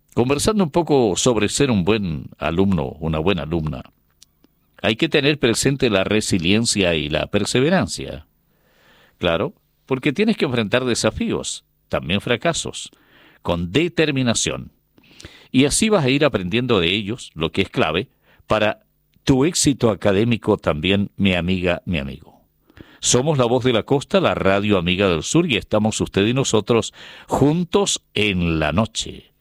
Conversando un poco sobre ser un buen alumno, una buena alumna, hay que tener presente la resiliencia y la perseverancia. Claro, porque tienes que enfrentar desafíos, también fracasos, con determinación. Y así vas a ir aprendiendo de ellos, lo que es clave, para tu éxito académico también, mi amiga, mi amigo. Somos La Voz de la Costa, la radio amiga del sur, y estamos usted y nosotros juntos en la noche.